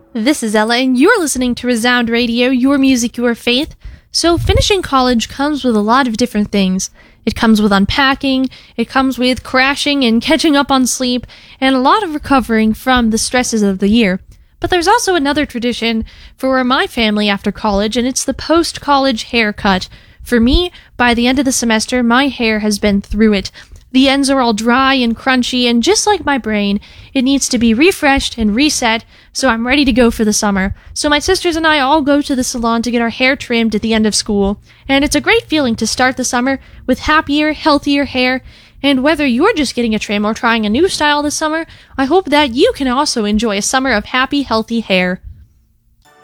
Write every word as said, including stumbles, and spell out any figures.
This is Ella, and you're listening to Resound Radio, your music, your faith. So finishing college comes with a lot of different things. It comes with unpacking, it comes with crashing and catching up on sleep, and a lot of recovering from the stresses of the year. But there's also another tradition for my family after college, and it's the post-college haircut. For me, by the end of the semester, my hair has been through it. The ends are all dry and crunchy, and just like my brain, it needs to be refreshed and reset, so I'm ready to go for the summer. So my sisters and I all go to the salon to get our hair trimmed at the end of school, and it's a great feeling to start the summer with happier, healthier hair. And whether you're just getting a trim or trying a new style this summer, I hope that you can also enjoy a summer of happy, healthy hair.